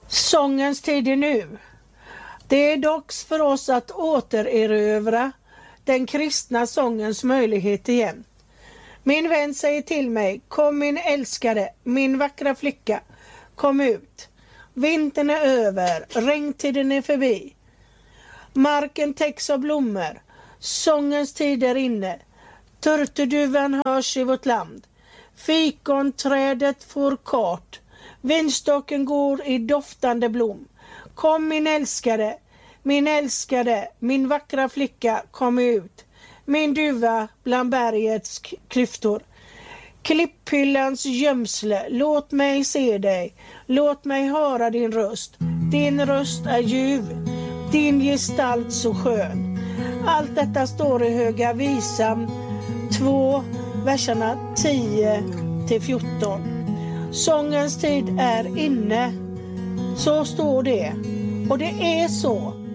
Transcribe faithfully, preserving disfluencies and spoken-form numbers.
Sångens tid är nu. Det är dags för oss att återerövra den kristna sångens möjlighet igen. Min vän säger till mig: kom min älskade, min vackra flicka, kom ut. Vintern är över, regntiden är förbi. Marken täcks av blommor, sångens tid är inne. Turturduvan hörs i vårt land. Fikonträdet får kart. Vinstocken går i doftande blom. Kom min älskade, min älskade, min vackra flicka, kom ut. Min duva bland bergets klyftor. Klipphyllans gömsle, låt mig se dig. Låt mig höra din röst. Din röst är ljuv, din gestalt så skön. Allt detta står i Höga visan två, verserna tio till fjorton. Sångens tid är inne. Så står det. Och det är så.